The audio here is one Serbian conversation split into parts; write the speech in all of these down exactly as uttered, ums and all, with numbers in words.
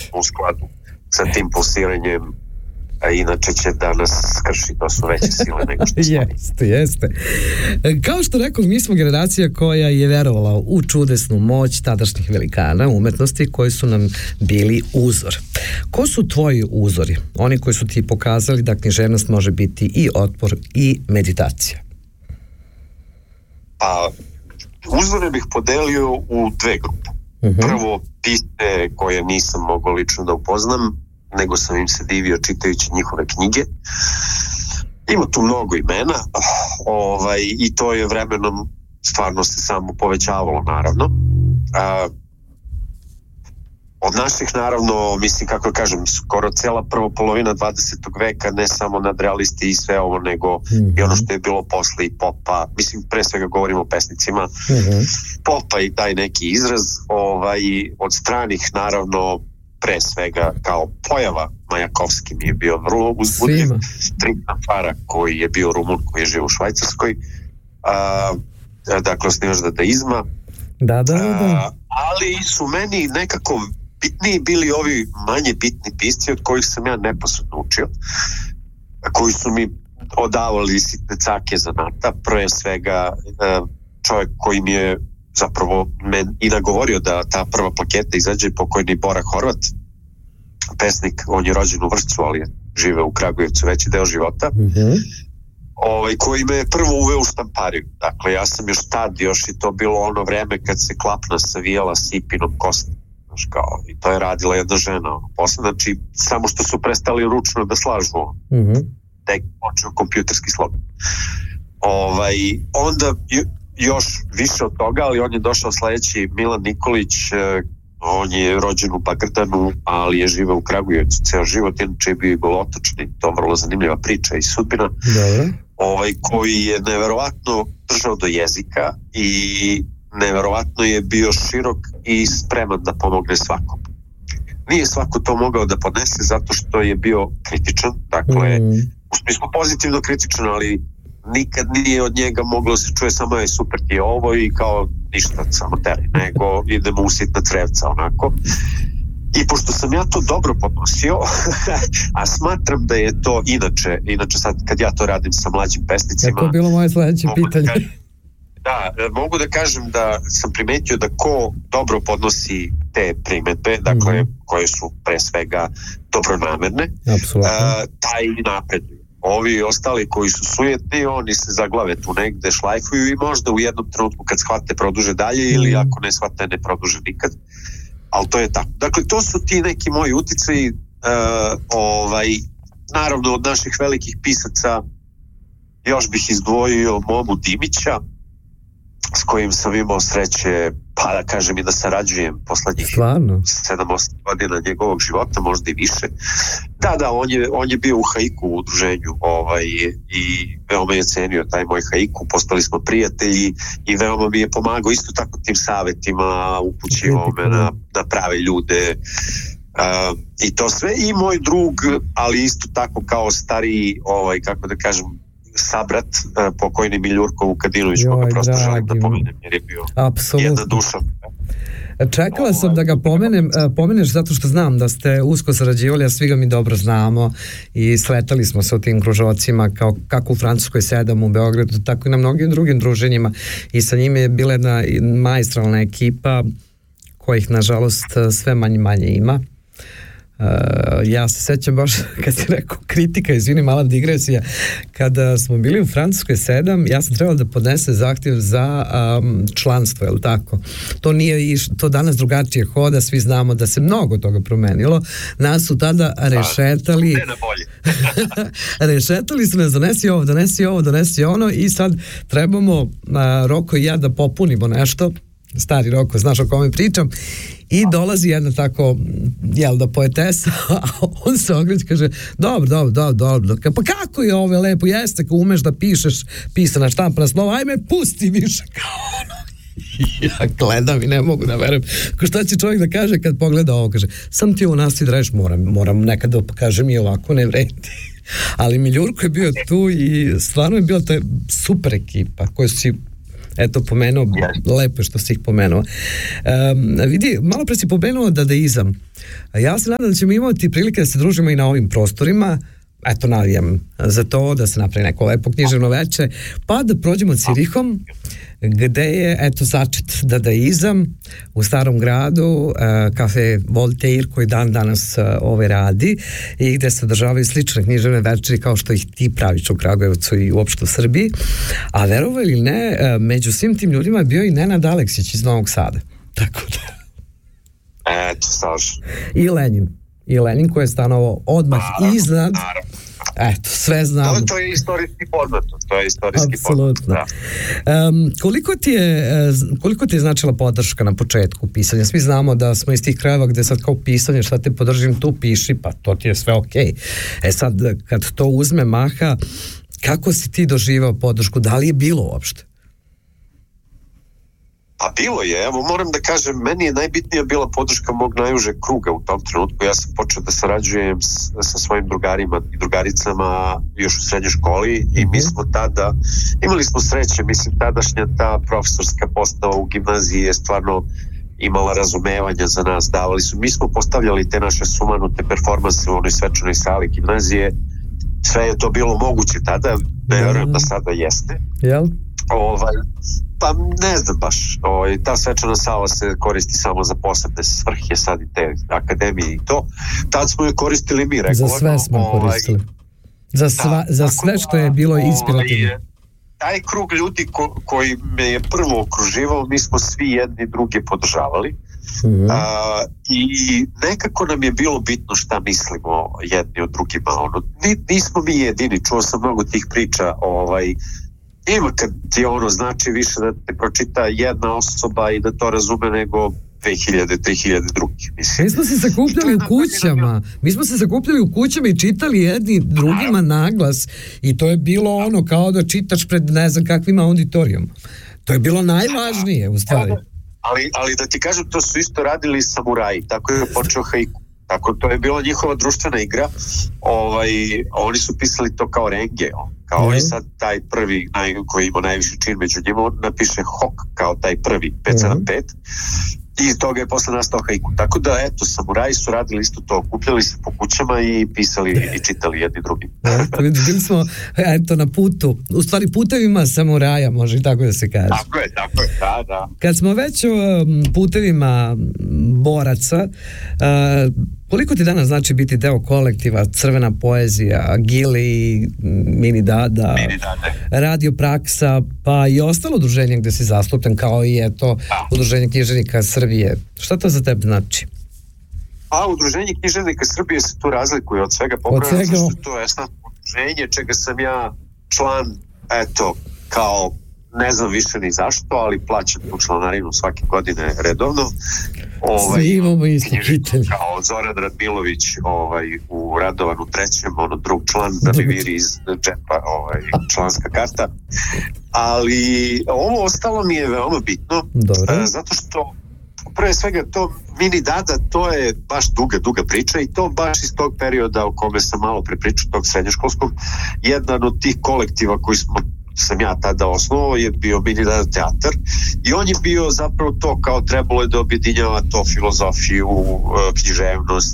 u skladu sa tim pulsiranjem, a inače će da nas skrši, to su veće sile nego što smo. Jeste, jeste. Kao što rekao, mi smo generacija koja je verovala u čudesnu moć tadašnjih velikana umetnosti koji su nam bili uzor. Ko su tvoji uzori? Oni koji su ti pokazali da književnost može biti i otpor i meditacija. Pa, uzore bih podelio u dve grupe. Uh-huh. Prvo, pisce koje nisam mogao lično da upoznam, nego sam im se divio čitajući njihove knjige. Ima tu mnogo imena, ovaj, i to je vremenom stvarno se samo povećavalo, naravno. A, od naših, naravno, mislim, kako kažem, skoro cela prva polovina dvadesetog veka, ne samo nadrealisti i sve ovo, nego mm-hmm. i ono što je bilo posle i popa, mislim, pre svega govorimo o pesnicima, mm-hmm. popa i taj neki izraz, ovaj, od stranih, naravno, pre svega kao pojava Majakovski mi je bio vrlo uzbudljiv. Trinta Fara koji je bio Rumun, koji je živio u Švajcarskoj, a, dakle osnivač dadaizma. Da, da, da. A, ali su meni nekako bitniji bili ovi manje bitni pisci od kojih sam ja neposredno učio, koji su mi odavali sitne cake zanata, pre svega čovjek koji mi je zapravo men i nagovorio da ta prva plaketa izađe, pokojni Bora Horvat, pesnik, on je rođen u Vršcu, ali je žive u Kragujevcu veći deo života, mm-hmm. ovaj, koji me prvo uveo u štampariju. Dakle, ja sam još tad, još i to bilo ono vreme kad se klapna savijala sipinom kostom, znaš, kao, i to je radila jedna žena, ono, posle, znači, samo što su prestali ručno da slažu, mm-hmm. tek počeo kompjuterski slog. Ovaj, onda još više od toga, ali on je došao sledeći Milan Nikolić, on je rođen u Bagrdanu, ali je živeo u Kragujevcu ceo život, inače je bio i golotočni, to je vrlo zanimljiva priča i sudbina, ovaj, koji je neverovatno držao do jezika i neverovatno je bio širok i spreman da pomogne svakom. Nije svako to mogao da podnese zato što je bio kritičan, dakle, mm. u smislu pozitivno kritičan, ali nikad nije od njega moglo se čuje samo je super ti je ovo i kao ništa samo teri, nego idemo u sitna crevca onako. I pošto sam ja to dobro podnosio, a smatram da je to inače, inače sad kad ja to radim sa mlađim pesnicima... Kako je bilo moje sledeće pitanje? Da, da, mogu da kažem da sam primetio da ko dobro podnosi te primetbe, dakle, mm-hmm. koje su pre svega dobronamerne, uh, taj napreduje. Ovi ostali koji su sujetni, oni se zaglave tu negde, šlajfuju i možda u jednom trenutku kad shvate produže dalje ili ako ne shvate ne produže nikad, ali to je tako. Dakle, to su ti neki moji uticaji, uh, ovaj, naravno od naših velikih pisaca još bih izdvojio Momu Dimića, s kojim sam imao sreće, pa da kažem i da sarađujem poslednjih sedam osam godina njegovog života, možda i više. Da, da, on je, on je bio u haiku u udruženju ovaj, i veoma je cenio taj moj haiku, postali smo prijatelji i veoma mi je pomagao isto tako tim savjetima, upućivao me na, na prave ljude uh, i to sve. I moj drug, ali isto tako kao stariji, ovaj, kako da kažem, sabrat, uh, pokojni Miljurko Vukadinović, koga prosto želim da pomenem jer je bio Absolut. jedna duša. Čekala sam da ga pomenem, pomeneš zato što znam da ste usko sarađivali, a svi ga mi dobro znamo i sletali smo se u tim kružocima kao, kako u Francuskoj sedam u Beogradu, tako i na mnogim drugim druženjima i sa njima je bila jedna maestralna ekipa kojih nažalost sve manje manje ima. Uh, ja se sećam baš kad si rekao kritika, izvini, mala digresija, kada smo bili u Francuskoj sedam, ja sam trebala da podnese zahtjev za um, članstvo, je li tako? To nije iš, to danas drugačije hoda, svi znamo da se mnogo toga promenilo, nas su tada rešetali rešetali su nas, donesi ovo, donesi ovo, donesi ono i sad trebamo uh, Roko i ja da popunimo nešto, stari Roko, znaš o kome pričam, i dolazi jedna tako, jel da, poetesa, a on se ogreće, kaže, dobro, dobro, dobro, dobro, pa kako je ovo lepo, jeste, ko umeš da pišeš pisana štampana slova, ajme, pusti više, kao ono. Ja gledam i ne mogu da verujem. Ko šta će čovjek da kaže kad pogleda ovo, kaže, sam ti ovo nastavi da reš, moram, moram nekada da pokažem i ovako ne vredi. Ali Miljurko je bio tu i stvarno je bila ta super ekipa koju si eto pomenuo, yes. Lepo je što si ih pomenuo. Um, vidi, malo pre si pomenuo dadaizam. Ja se nadam da ćemo imati prilike da se družimo i na ovim prostorima. Eto, navijam za to da se napravi neko lepo književno veče, pa da prođemo Cirihom, gde je, eto, začet dadaizam u Starom gradu, uh, kafe Voltaire, koji dan danas uh, ove radi, i gde se održavaju slične književne večeri kao što ih ti praviš u Kragujevcu i uopšte u Srbiji. A verovali ili ne, uh, među svim tim ljudima je bio i Nenad Aleksić iz Novog Sada. Tako da... Eto, Saš. I Lenin. I Lenin koji je stanovao odmah naravno, iznad. Naravno. Eto, sve znamo. To, to je istorijski poznato. To je istorijski Apsolutno. poznato, da. Um, koliko, ti je, koliko ti je značila podrška na početku pisanja? Svi znamo da smo iz tih krajeva gde sad kao pisanje, šta te podržim, tu piši, pa to ti je sve okej. E sad, kad to uzme maha, kako si ti doživao podršku? Da li je bilo uopšte? A bilo je, evo moram da kažem, meni je najbitnija bila podrška mog najužeg kruga u tom trenutku. Ja sam počeo da sarađujem s, sa svojim drugarima i drugaricama još u srednjoj školi i mi smo tada, imali smo sreće, mislim tadašnja ta profesorska postava u gimnaziji je stvarno imala razumevanja za nas, davali su, mi smo postavljali te naše sumanute performanse u onoj svečanoj sali gimnazije, sve je to bilo moguće tada, ne verujem da sada jeste. Jel? Ovaj, pa ne znam baš, ovaj, ta svečana sala se koristi samo za posebne svrhe, sad i te akademije i to, tad smo je koristili mi regularno. Za sve smo ovaj, koristili, za, sva, da, za sve što je bilo inspirativno. Ovaj, taj krug ljudi ko, koji me je prvo okruživao, mi smo svi jedni druge podržavali. Mm-hmm. Uh, i nekako nam je bilo bitno šta mislimo jedni od drugima, ono, nismo mi jedini, čuo sam mnogo tih priča, ovaj, ima kad ti ono znači više da te pročita jedna osoba i da to razume nego dve hiljade, tri hiljade drugih. Mislim. Mi smo se sakupljali u kućama, mi smo se sakupljali u kućama i čitali jedni drugima naglas i to je bilo ono kao da čitaš pred ne znam kakvim auditorijom. To je bilo najvažnije u stvari. Ali, ali da ti kažem, to su isto radili samuraji, tako je počeo haiku. Tako to je bila njihova društvena igra. Ovaj, oni su pisali to kao renge, kao mm. i sad taj prvi naj, koji ima najviši čin među njima, on napiše hok kao taj prvi pet sedam pet i iz toga je posle nastao haiku. Tako da eto, samuraji su radili isto to, okupljali se po kućama i pisali i čitali jedni drugi. Bili smo eto na putu, u stvari putevima samuraja, može i tako da se kaže. Tako je, tako je, da, da. Kad smo već o putevima boraca, uh, koliko ti danas znači biti deo kolektiva Crvena poezija, Gili, Mini Dada, Mini Dada, Radio Praksa, pa i ostalo udruženje gde si zastupljen, kao i eto da. Udruženje književnika Srbije. Šta to za tebe znači? A udruženje književnika Srbije se tu razlikuje od svega popravljena, zašto to je jasno udruženje čega sam ja član, eto, kao ne znam više ni zašto, ali plaćam tu članarinu svake godine redovno. Ovaj, svi imamo isto pitanje. Kao Zoran Radmilović ovaj, u Radovanu trećem, ono drug član da mi viri iz džepa ovaj, članska karta. Ali ovo ostalo mi je veoma bitno. Dobro. Zato što pre svega to Mini Dada, to je baš duga, duga priča i to baš iz tog perioda o kome sam malo prepričao, tog srednjoškolskog, jedan od tih kolektiva koji smo sam ja tada osnovao je bio Mini Dada teatar i on je bio zapravo to kao trebalo je da objedinjava to filozofiju, književnost,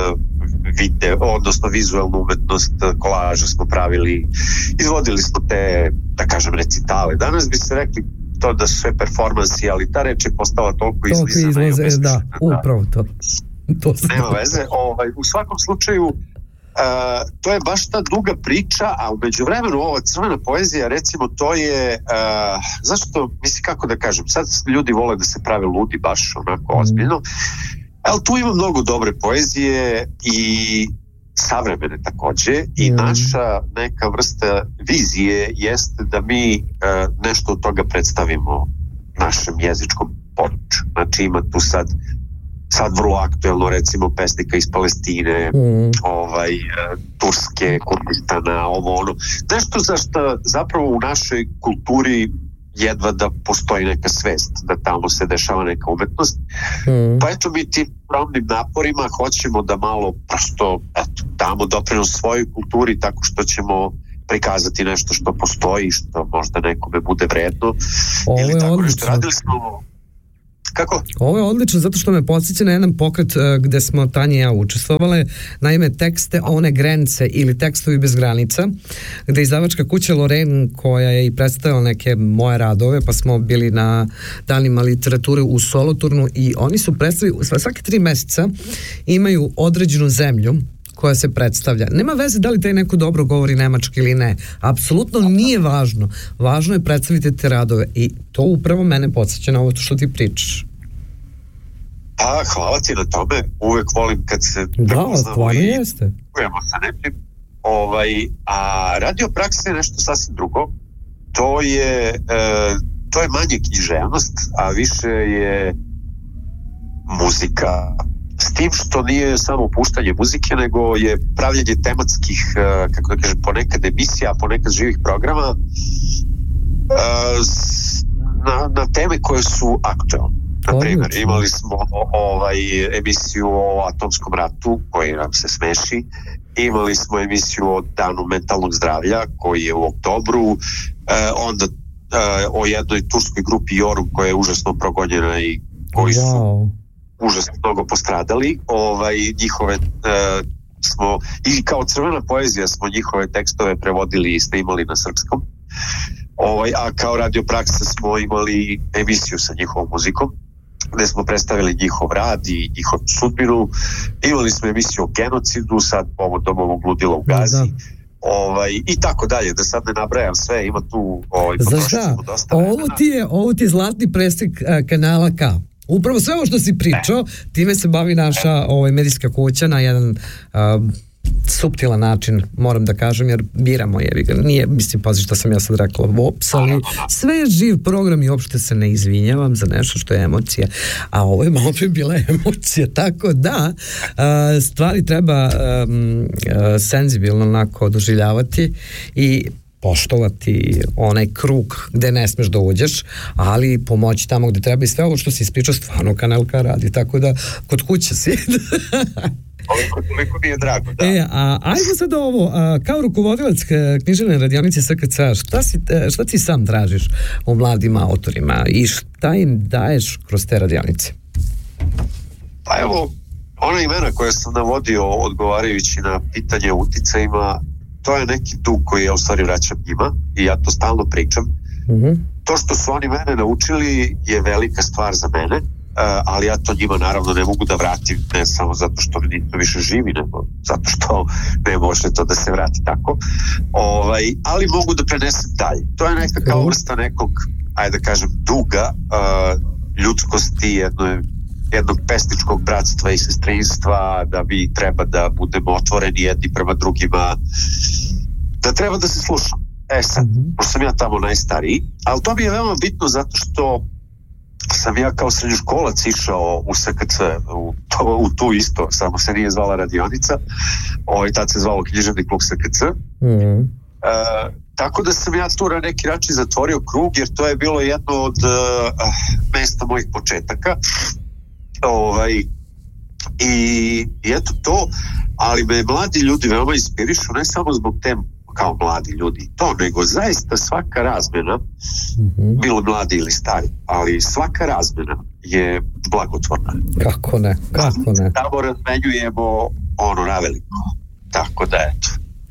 video, odnosno vizualnu umetnost, kolaže smo pravili, izvodili smo te, da kažem, recitale. Danas bi se rekli to da su sve performansi, ali ta reč je postala toliko izlizana. Toliko izlaze, da, upravo to. to Nema veze. Ovaj, u svakom slučaju Uh, to je baš ta duga priča, a u međuvremenu ova crvena poezija, recimo, to je uh, zašto, mislim, kako da kažem, sad ljudi vole da se prave ludi baš onako ozbiljno, ali tu ima mnogo dobre poezije i savremene takođe i mm. naša neka vrsta vizije jeste da mi uh, nešto od toga predstavimo našem jezičkom području. Znači ima tu sad sad vrlo aktuelno, recimo, pesnika iz Palestine, mm. ovaj, Turske, Kurdistana, ovo ono. Nešto za što zapravo u našoj kulturi jedva da postoji neka svest da tamo se dešava neka umetnost. Mm. Pa eto mi tim pravnim naporima hoćemo da malo prosto eto, damo doprinos svojoj kulturi tako što ćemo prikazati nešto što postoji, što možda nekome bude vredno. Ovo ili je tako odlično. nešto. Radili smo... Kako? Ovo je odlično zato što me podsjeća na jedan pokret uh, gde smo Tanja i ja učestvovale, naime tekste one granice ili tekstovi bez granica, gde izdavačka kuća Loren koja je i predstavila neke moje radove, pa smo bili na danima literature u Soloturnu i oni su predstavili, svake tri meseca imaju određenu zemlju koja se predstavlja. Nema veze da li taj neko dobro govori nemački ili ne. Apsolutno nije važno. Važno je predstaviti te radove i to upravo mene podsjeća na ovo što ti pričaš. Pa, hvala ti na tome. Uvek volim kad se da, stvarno jeste. Čujemo sa nekim. Ovaj, a radio praksa je nešto sasvim drugo. To je, e, to je manje književnost, a više je muzika. S tim što nije samo puštanje muzike, nego je pravljenje tematskih, kako da kažem, ponekad emisija, ponekad živih programa na, na teme koje su aktualne. Na primjer, imali smo ovaj, emisiju o atomskom ratu, koji nam se smeši. Imali smo emisiju o danu mentalnog zdravlja, koji je u oktobru. Onda o jednoj turskoj grupi Yorum, koja je užasno progonjena i koji su wow. užasno mnogo postradali, ovaj, njihove e, smo, i kao crvena poezija smo njihove tekstove prevodili i snimali na srpskom, ovaj, a kao radio praksa smo imali emisiju sa njihovom muzikom, gde smo predstavili njihov rad i njihovu sudbinu. Imali smo emisiju o genocidu, sad povodom ovog ludila u Gazi, da. Ovaj, i tako dalje, da sad ne nabrajam sve, ima tu ovaj, potrošili smo dosta vremena. Ovo ti je, ovo ti je zlatni presek uh, kanala K. Upravo sve ovo što si pričao, time se bavi naša ovaj, medijska kuća na jedan uh, suptilan način, moram da kažem, jer biramo je, nije, mislim, pazi što sam ja sad rekla, ops, ali sve je živ program i uopšte se ne izvinjavam za nešto što je emocija, a ovo je malo bi bila emocija, tako da uh, stvari treba um, uh, senzibilno onako doživljavati i poštovati onaj krug gde ne smeš da uđeš, ali pomoći tamo gde treba i sve ovo što si ispričao stvarno Kanal K radi, tako da kod kuće si. Toliko, toliko mi je drago, da. E, a ajmo sad ovo, a, kao rukovodilac književne radionice S K C, šta, si, šta ti sam tražiš u mladim autorima i šta im daješ kroz te radionice? Pa evo, ona imena koje sam navodio odgovarajući na pitanje o uticajima, to je neki dug koji ja u stvari vraćam njima i ja to stalno pričam. Mm-hmm. To što su oni mene naučili je velika stvar za mene, uh, ali ja to njima naravno ne mogu da vratim, ne samo zato što mi to više živi, nego zato što ne može to da se vrati tako. Ovaj, ali mogu da prenesem dalje. To je neka kao vrsta nekog, ajde da kažem, duga uh, ljudskosti, jedno, jednog pesničkog bratstva i sestrinstva, da mi treba da budemo otvoreni jedni prema drugima, da treba da se slušamo. E sad, mm-hmm. pošto sam ja tamo najstariji, ali to mi je veoma bitno zato što sam ja kao srednjoškolac išao u S K C, u, to, u tu isto, samo se nije zvala radionica, ovaj, tad se zvalo književni klub S K C. Mm-hmm. E, tako da sam ja tu na neki način zatvorio krug, jer to je bilo jedno od uh, mesta mojih početaka. Ovaj, i, i eto to, ali me mladi ljudi veoma inspirišu, ne samo zbog te kao mladi ljudi to, nego zaista svaka razmena, mm-hmm. bilo mladi ili stari, ali svaka razmena je blagotvorna. Kako ne, kako ne. Tamo razmenjujemo ono naveliko, tako da eto.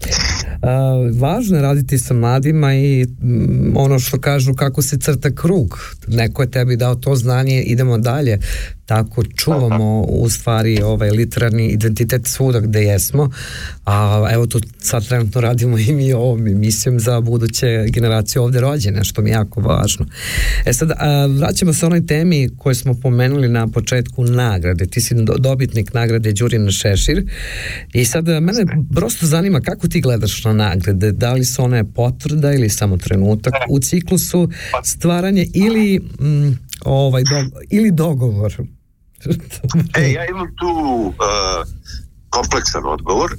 Uh, važno je raditi sa mladima i um, ono što kažu kako se crta krug, neko je tebi dao to znanje, idemo dalje, tako čuvamo u stvari ovaj literarni identitet svuda gde jesmo, a evo tu sad trenutno radimo i mi ovom emisijom za buduće generacije ovde rođene, što mi je jako važno. E sad, a, vraćamo se onoj temi koju smo pomenuli na početku, nagrade. Ti si dobitnik nagrade Đurina Šešir i sad mene prosto zanima kako ti gledaš na nagrade, da li su one potvrda ili samo trenutak u ciklusu stvaranje ili m, ovaj do, ili dogovor. E, ja imam tu uh, kompleksan odgovor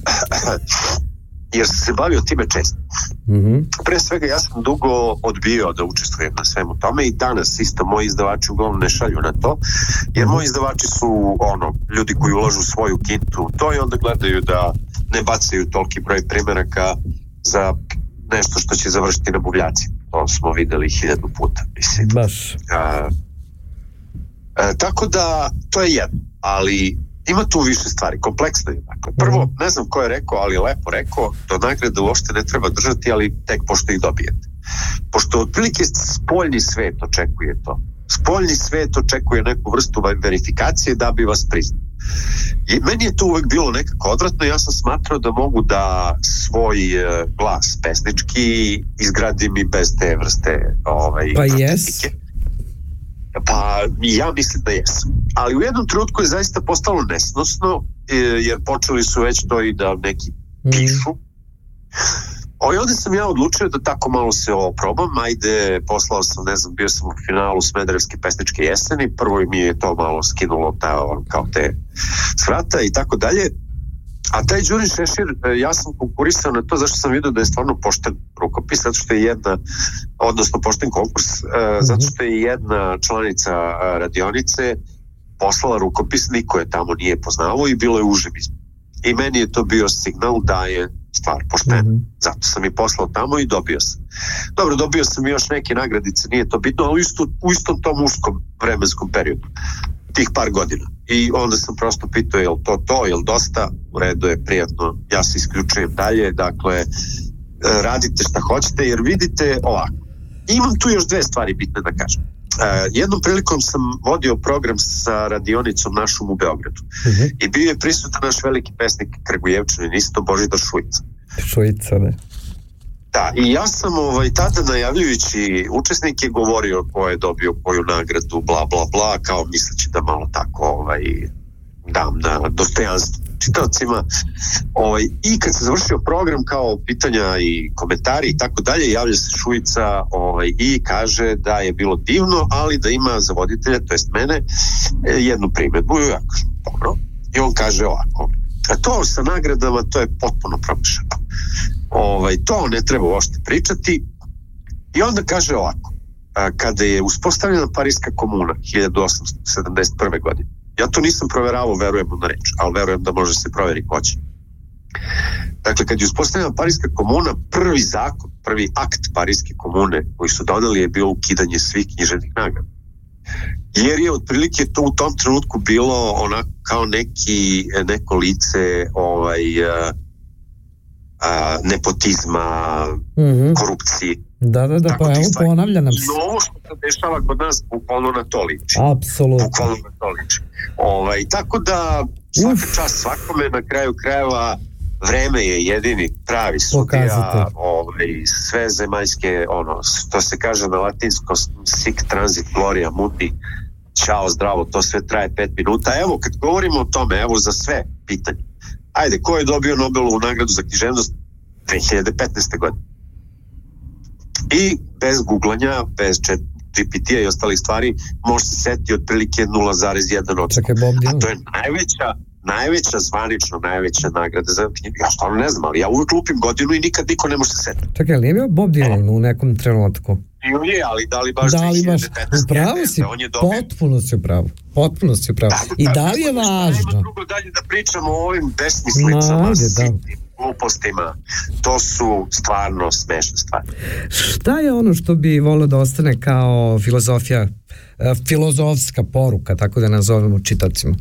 jer sam se bavio time često. Mm-hmm. Pre svega ja sam dugo odbio da učestvujem na svemu tome i danas isto moji izdavači uglavnom ne šalju na to, jer moji izdavači su ono, ljudi koji ulažu svoju kintu u to i onda gledaju da ne bacaju toliki broj primjeraka za nešto što će završiti na buvljaci. To smo videli hiljadu puta, mislim. Baš. A, a, tako da, to je jedno, ali ima tu više stvari, kompleksno je. Dakle, prvo, ne znam ko je rekao, ali lepo rekao, do nagrade uopšte ne treba držati, ali tek pošto ih dobijete. Pošto otprilike spoljni svet očekuje to. Spoljni svet očekuje neku vrstu verifikacije da bi vas priznao. I meni je to uvek bilo nekako odvratno. Ja sam smatrao da mogu da svoj glas pesnički izgradim i bez te vrste ovaj, pa jes. Pa ja mislim da jesam. Ali u jednom trenutku je zaista postalo nesnosno, jer počeli su već to i da neki pišu. O, i onda sam ja odlučio da tako malo se oprobam. Ajde, poslao sam, ne znam, bio sam u finalu Smederevske pesničke jeseni, prvo mi je to malo skinulo ta, kao te svrata i tako dalje. A taj Đurin Šešir, ja sam konkurisao na to zašto sam vidio da je stvarno pošten rukopis, zato što je jedna, odnosno pošten konkurs, mm-hmm. zato što je jedna članica radionice poslala rukopis, niko je tamo nije poznavao i bilo je uživ izbor. I meni je to bio signal da je stvar poštena. Mm-hmm. Zato sam i poslao tamo i dobio sam. Dobro, dobio sam još neke nagradice, nije to bitno, ali u, isto, u istom tom uskom vremenskom periodu. Tih par godina. I onda sam prosto pitao, je li to to, je li dosta? U redu je, prijatno, ja se isključujem dalje, dakle, radite šta hoćete, jer vidite ovako. Imam tu još dve stvari bitne da kažem. Uh, jednom prilikom sam vodio program sa radionicom našom u Beogradu. Uh-huh. I bio je prisutan naš veliki pesnik Kragujevčanin, isto Božidar Šujica. Šujica, ne. Da, i ja sam ovaj, tada najavljujući učesnike govorio ko je dobio koju nagradu, bla, bla, bla, kao misleći da malo tako ovaj, dam na dostojanstvo čitavcima. Ovaj, I kad se završio program, kao pitanja i komentari i tako dalje, javlja se Šujica ovaj, i kaže da je bilo divno, ali da ima za voditelja, to jest mene, jednu primjedbu. Ja kažem, dobro. I on kaže ovako, a to sa nagradama, to je potpuno promašeno. Ovaj, to ne treba uopšte pričati. I onda kaže ovako, a, kada je uspostavljena Pariska komuna hiljadu osamsto sedamdeset prve. godine, ja to nisam proveravao, verujem na reč, ali verujem da može se proveri ko će. Dakle, kad je uspostavljena Pariska komuna, prvi zakon, prvi akt Pariske komune koji su doneli je bio ukidanje svih književnih nagrada. Jer je otprilike to u tom trenutku bilo onako kao neki, neko lice ovaj, a, nepotizma, mm-hmm. korupcije. Da, da, da, pa evo ponavlja nam se. I ovo što se dešava kod nas bukvalno na to liči. Apsolutno. Bukvalno na to liči. Ovaj, tako da svaka čast svakome, na kraju krajeva vreme je jedini pravi sudija, ovaj, sve zemaljske, ono, to se kaže na latinskom, sic transit gloria mundi, ćao, zdravo, to sve traje pet minuta. Evo, kad govorimo o tome, evo za sve pitanje. Ajde, ko je dobio Nobelovu nagradu za književnost dve hiljade petnaeste. godine? I bez googlanja, bez G P T-a i ostalih stvari, može se setiti otprilike nula zarez jedan odsto. A to je najveća, najveća, zvanično najveća nagrada za knjigu. Ja stvarno ne znam, ali ja uvijek lupim godinu i nikad niko ne može se setiti. Čekaj, ali nije bio Bob Dylan u nekom trenutku? Je, ali da li baš da li baš, upravo si, potpuno si upravo, potpuno si upravo. I da li je važno? Nema drugo dalje da pričamo o ovim besmislicama, sitnim glupostima. To su stvarno smešne stvari. Šta je ono što bi volio da ostane kao filozofija, filozofska poruka, tako da nazovemo čitacima?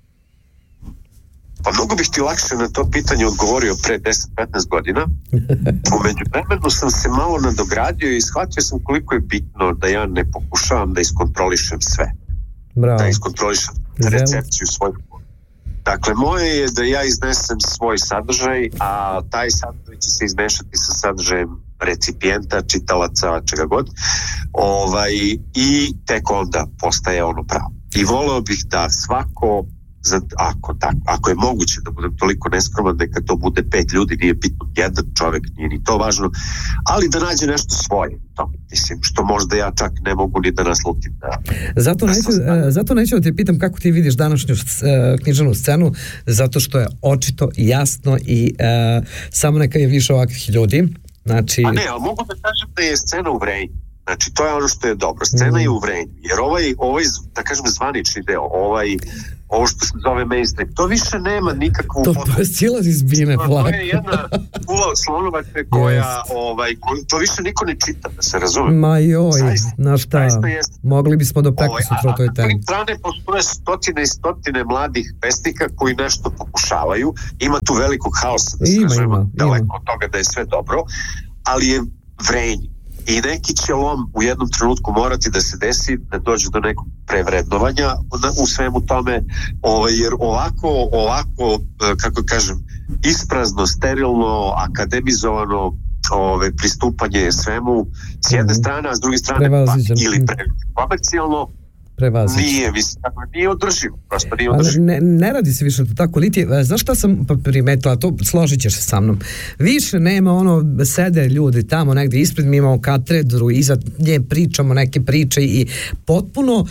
Pa mnogo bih ti lakše na to pitanje odgovorio pre deset do petnaest godina. Umeđu vremenu sam se malo nadogradio i shvatio sam koliko je bitno da ja ne pokušavam da iskontrolišem sve. Bravo. Da iskontrolišem recepciju svojeg. Dakle, moje je da ja iznesem svoj sadržaj, a taj sadržaj će se izmešati sa sadržajem recipijenta, čitalaca, čega god. Ovaj, i tek onda postaje ono pravo. I voleo bih da svako Ako, tako, ako je moguće da budem toliko neskroman, neka to bude pet ljudi, nije bitno jedan čovjek, nije ni to važno, ali da nađe nešto svoje to, mislim, što možda ja čak ne mogu ni da naslutim. Da, zato, da neću, zato neću da te pitam kako ti vidiš današnju uh, književnu scenu, zato što je očito jasno i uh, samo neka je više ovakvih ljudi. Znači... A ne, ali mogu da kažem da je scena u vrejnju. Znači, to je ono što je dobro. Scena mm. je u Vrenju, jer ovaj, ovaj, da kažem, zvanični deo, ovaj, ovo što se zove mainstream, to više nema nikakvu... To, to je cijela izbine plaka. To je jedna kula od slonovače koja, ovaj, to više niko ne čita, da se razume. Ma joj, na šta, mogli bismo do preko sutra o toj temi. A na strane postoje stotine i stotine mladih pesnika koji nešto pokušavaju, ima tu velikog haosa, da se ima, razumemo, ima, daleko ima. od toga da je sve dobro, ali je Vrenje. I neki će lom u jednom trenutku morati da se desi, da dođe do nekog prevrednovanja u svemu tome, ovaj, jer ovako, ovako, kako kažem, isprazno, sterilno, akademizovano ovaj, pristupanje svemu s jedne strane, a s druge strane pa, ili pre, komercijalno, prevazići. Nije, mislim, nije održivo, prosto nije održivo. Ne, ne radi se više to tako, Liti, znaš šta sam primetila, to složit ćeš se sa mnom, više nema ono, sede ljudi tamo negdje ispred, mi imamo katedru, iza nje pričamo neke priče i potpuno uh,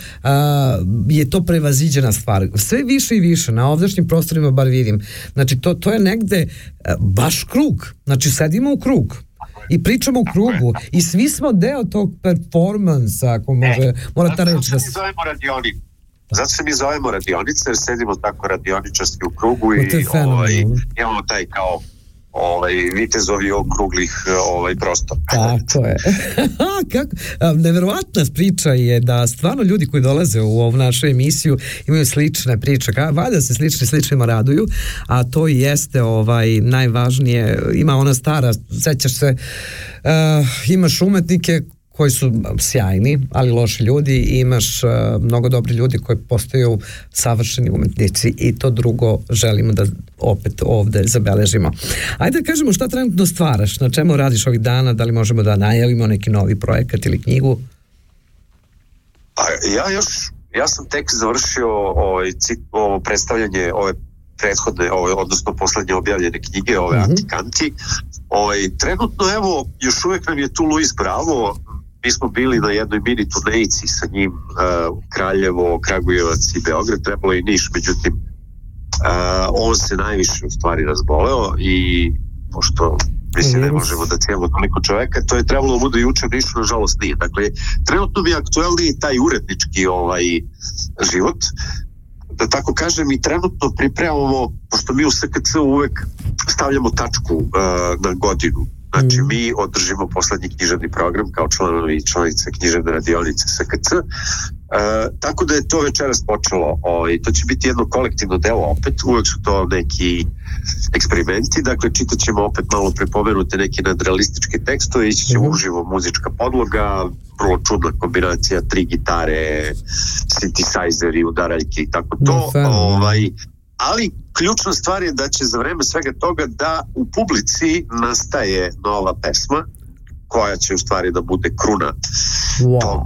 je to prevaziđena stvar. Sve više i više, na ovdašnjim prostorima bar vidim, znači to, to je negde uh, baš krug, znači sedimo u krug. I pričamo u krugu i svi smo deo tog performansa, ako može, e, mora ta reći da se... Zovemo radionicu. Zato se mi zovemo radionice, jer sedimo tako radioničarski u krugu i ovaj, imamo taj kao ovaj, vitezovi okruglih ovaj, prostor. Tako je. Kako? Neverovatna priča je da stvarno ljudi koji dolaze u ovu našu emisiju imaju slične priče. Valjda se slični sličnima raduju, a to jeste ovaj, najvažnije. Ima ona stara, sećaš se, uh, imaš umetnike koji su sjajni, ali loši ljudi i imaš uh, mnogo dobri ljudi koji postaju savršeni umetnici i to drugo želimo da opet ovde zabeležimo. Ajde da kažemo šta trenutno stvaraš, na čemu radiš ovih dana, da li možemo da najavimo neki novi projekat ili knjigu? Pa ja još, ja sam tek završio ovaj, ovo predstavljanje ove prethodne, ove, odnosno poslednje objavljene knjige, ove mm-hmm. Antikanti. Ovaj, trenutno, evo, još uvek nam je tu Luis Bravo. Mi smo bili na jednoj mini turnejici sa njim, uh, Kraljevo, Kragujevac i Beograd, trebalo i Niš, međutim uh, on se najviše u stvari razboleo i pošto mislim ne možemo da cijelo toliko čoveka, to je trebalo da bude juče, Nišu nažalost nije. Dakle, trenutno mi je aktuelniji taj urednički ovaj, život, da tako kažem, i trenutno pripremamo, pošto mi u S K C uvek stavljamo tačku uh, na godinu. Znači, mm. mi održimo poslednji književni program kao članovi i članice književne radionice S K C. E, tako da je to večeras počelo. O, i to će biti jedno kolektivno delo opet. Uvek su to neki eksperimenti. Dakle, čitat ćemo opet malo prepomenute neke nadrealističke tekstove, ići će mm. uživo muzička podloga, vrlo čudna kombinacija, tri gitare, synthesizeri, udaraljke i tako to. No, ovaj, ali ključna stvar je da će za vreme svega toga da u publici nastaje nova pesma koja će u stvari da bude kruna wow. tog,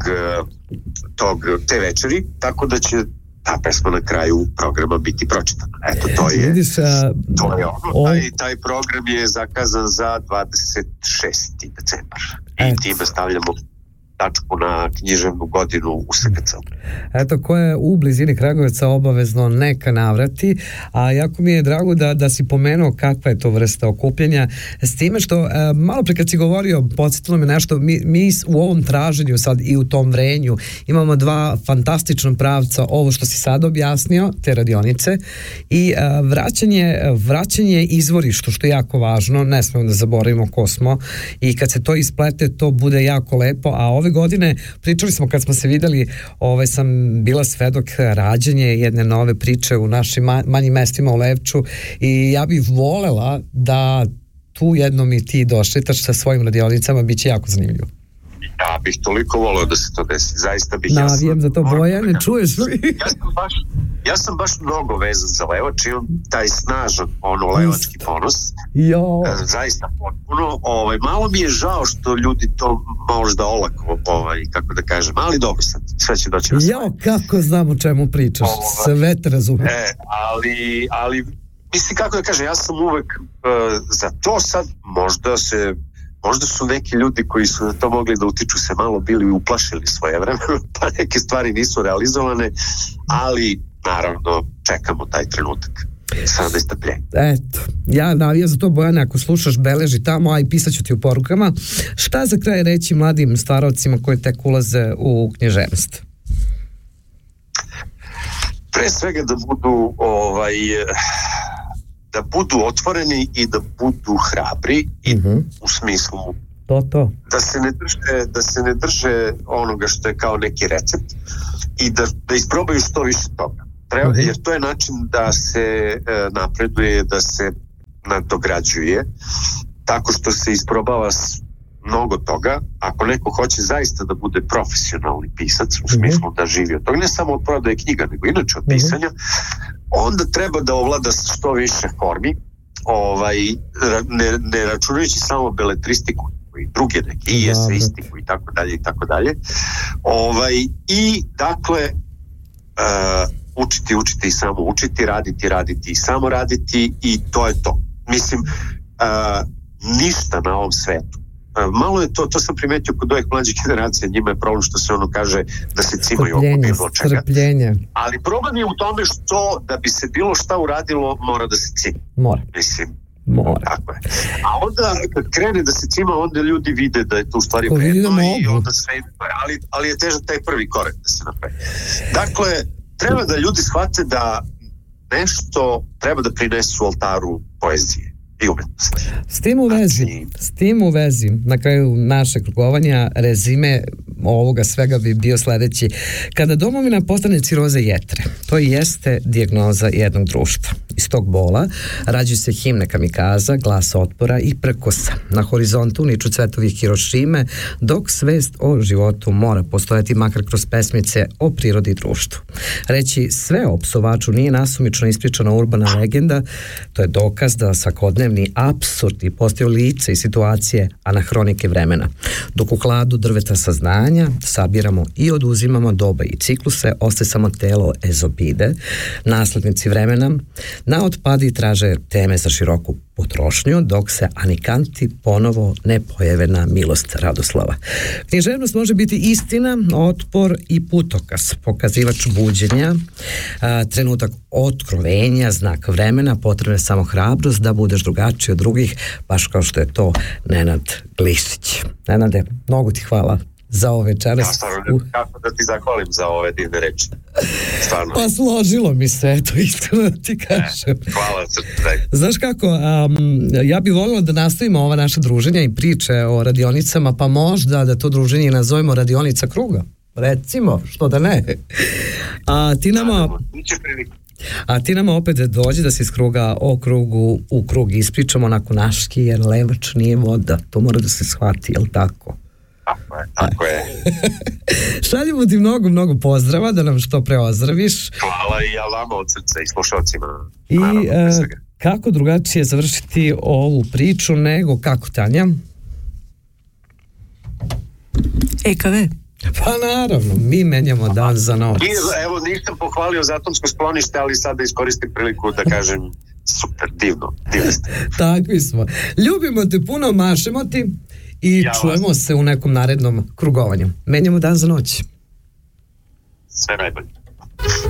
tog, te večeri, tako da će ta pesma na kraju programa biti pročitana. Eto, to je, Vidiš, a, to je ono. O... Taj, taj program je zakazan za dvadeset šesti decembar. I Et. time stavljamo tačku na književnu godinu u S K C-u. Eto, ko je u blizini Kragujevca obavezno neka navrati, a jako mi je drago da, da si pomenuo kakva je to vrsta okupljanja, s time što e, malo pre kad si govorio, podsjetilo me nešto, mi, mi u ovom traženju sad i u tom Vrenju imamo dva fantastična pravca, ovo što si sad objasnio, te radionice, i e, vraćanje, vraćanje izvorištu, što je jako važno, ne smemo da zaboravimo ko smo, i kad se to isplete, to bude jako lepo, a ove godine, pričali smo kad smo se videli, ovaj, sam bila svedok rađanje jedne nove priče u našim manjim mestima u Levču i ja bih volela da tu jednom i ti došlitaš sa svojim radionicama, bit će jako zanimljivo. Ja bih toliko voleo da se to desi, zaista bih. Navijem ja za to, Bojane, čuješ li? Ja sam baš, ja sam baš mnogo vezan za Levač, imam taj snažan ono levački ponos. Jo. Zaista potpuno. Ovaj, malo mi je žao što ljudi to možda olako, ovaj, kako da kažem, ali dobro sad, sve će doći na sve. Jo, kako znam o čemu pričaš, ovaj, sve te razumem. E, ali, ali, mislim kako da kažem, ja sam uvek uh, za to sad, možda se Možda su neki ljudi koji su na to mogli da utiču se malo bili uplašili svoje vremena, pa neke stvari nisu realizovane, ali naravno čekamo taj trenutak sa nestrpljenjem. Eto, Ja navijam za to, Bojane, ako slušaš, beleži tamo, a i pisat ću ti u porukama. Šta za kraj reći mladim stvarocima koji tek ulaze u književnost? Pre svega da budu ovaj, da budu otvoreni i da budu hrabri i uh-huh. u smislu to, to. Da se ne drže, da se ne drže onoga što je kao neki recept i da, da isprobaju što više toga. Treba, uh-huh. jer to je način da se e, napreduje, da se nadograđuje tako što se isprobava mnogo toga. Ako neko hoće zaista da bude profesionalni pisac u smislu mm-hmm. da živi od toga, ne samo od prodaje knjiga, nego inače od pisanja, mm-hmm. onda treba da ovlada što više formi, ovaj, ne, ne računajući samo beletristiku i druge neke i eseistiku i tako dalje i tako dalje. Ovaj, i dakle uh, učiti, učiti i samo učiti, raditi, raditi i samo raditi i to je to. Mislim, uh, ništa na ovom svetu. Uh, malo je to, to sam primetio kod ovih mlađih generacija, njima je problem što se ono kaže da se cimaju oko bilo čega. Strpljenje. Ali problem je u tome što da bi se bilo šta uradilo mora da se cima. Mora. Mislim, mora. Tako je. A onda kad krene da se cima, onda ljudi vide da je to u stvari vredno i onda sve, ali, ali je težak taj prvi korak da se napravi. Dakle, treba da ljudi shvate da nešto treba da prinesu oltaru poezije i umetnosti. S tim u vezi, znači, s tim u vezi, na kraju našeg krugovanja, rezime ovoga svega bi bio sledeći. Kada domovina postane ciroza jetre, to jeste dijagnoza jednog društva. Iz tog bola rađaju se himne kamikaza, glasa otpora i prkosa. Na horizontu niču cvetovi Hirošime, dok svest o životu mora postojati makar kroz pesmice o prirodi i društvu. Reći sve o psovaču nije nasumično ispričana urbana legenda, to je dokaz da svakodnevni apsurdi postaju lice i situacije anahronike vremena. Dok u hladu drveta saznanja sabiramo i oduzimamo doba i cikluse, ostaje samo telo ezopide, naslednici vremena, na otpadi traže teme za široku potrošnju, dok se anikanti ponovo ne pojave na milost Radoslava. Književnost može biti istina, otpor i putokaz, pokazivač buđenja, a, trenutak otkrovenja, znak vremena, potrebna je samo hrabrost da budeš drugačiji od drugih, baš kao što je to Nenad Glišić. Nenade, mnogo ti hvala za ove večeras. Ja stvarno, kako da ti zahvalim za ove divne reči. Stvarno. Pa složilo mi se, eto, iskreno da ti kažem. E, hvala srce. Znaš kako, um, ja bih voljela da nastavimo ova naša druženja i priče o radionicama, pa možda da to druženje nazovemo radionica kruga. Recimo, što da ne. A ti nama... A ti nama opet dođi da se iz kruga o krugu u krug ispričamo onako naški, jer levač nije voda. To mora da se shvati, jel tako? Tako je, tako je. Šaljimo ti mnogo, mnogo pozdrava, da nam što pre ozdraviš. Hvala i ja vama od srca i slušalcima. I naravno, e, kako drugačije završiti ovu priču nego kako, Tanja? E K V. Pa naravno, mi menjamo dan za noć. I, evo, nisam pohvalio za atomsko sklonište, ali sad da iskoristim priliku da kažem super, divno, divno ste. Takvi smo. Ljubimo te puno, mašemo ti. I ja čujemo vas. Se u nekom narednom krugovanju. Menjamo dan za noć. Sve najbolje.